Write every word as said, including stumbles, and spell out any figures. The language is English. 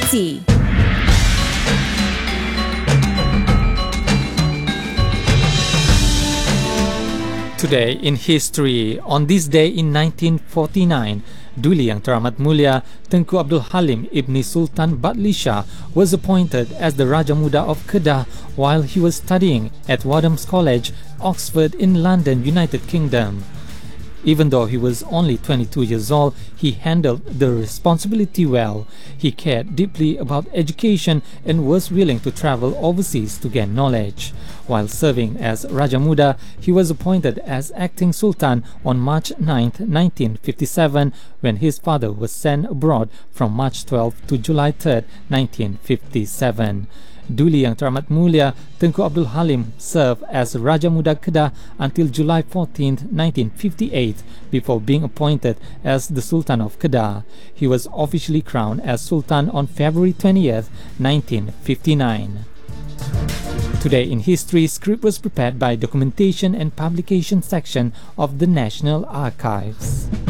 City. Today in history, on this day in nineteen forty-nine, Duli Yang Teramat Mulia Tengku Abdul Halim Ibni Sultan Batli Shah was appointed as the Raja Muda of Kedah while he was studying at Wadhams College, Oxford in London, United Kingdom. Even though he was only twenty-two years old, he handled the responsibility well. He cared deeply about education and was willing to travel overseas to gain knowledge. While serving as Raja Muda, he was appointed as acting Sultan on March ninth, nineteen fifty-seven, when his father was sent abroad from March twelfth to July third, nineteen fifty-seven. Duli Yang Teramat Mulia Tengku Abdul Halim served as Raja Muda Kedah until July fourteenth, nineteen fifty-eight, before being appointed as the Sultan of Kedah. He was officially crowned as Sultan on February twentieth, nineteen fifty-nine. Today in history, script was prepared by Documentation and Publication section of the National Archives.